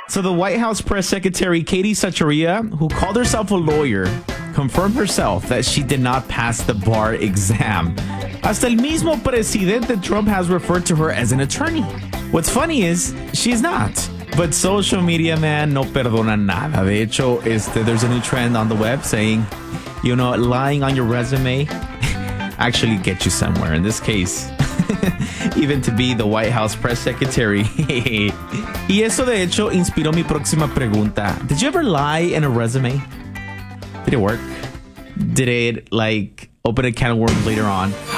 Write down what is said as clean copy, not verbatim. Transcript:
So the White House press secretary, Katie Sacharia, who called herself a lawyer, confirmed herself that she did not pass the bar exam. Hasta el mismo presidente Trump has referred to her as an attorney. What's funny is she's not. But social media, man, no perdona nada. De hecho, there's a new trend on the web saying, lying on your resume actually gets you somewhere. In this case, even to be the White House press secretary. Y eso, de hecho, inspiró mi próxima pregunta. Did you ever lie in a resume? Did it work? Did it, open a can of worms later on?